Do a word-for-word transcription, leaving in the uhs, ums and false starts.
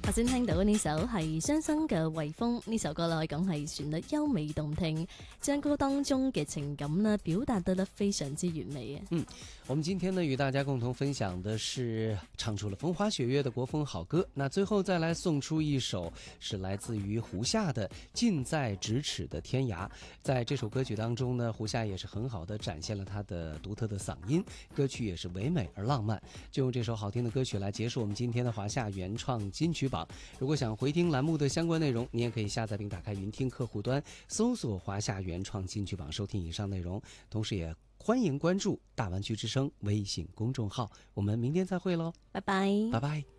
頭先聽到呢首係雙生嘅衛風，呢首歌咧可以講係旋律優美動聽，將歌當中嘅情感呢表達得得非常之完美。 嗯，我們今天呢與大家共同分享的是唱出了風花雪月的國風好歌。那最後再來送出一首是來自於胡夏的《近在咫尺的天涯》。在這首歌曲當中呢，胡夏也是很好的展現了他的獨特的嗓音，歌曲也是唯美而浪漫。就用這首好聽的歌曲來結束我們今天的華夏原創金曲榜。如果想回聽欄目的相關內容，你也可以下載並打開雲聽客戶端，搜索華夏原創金曲榜收聽以上內容。同時也歡迎關注大灣區之聲微信公眾號。我們明天再會嘍， 拜拜， 拜拜。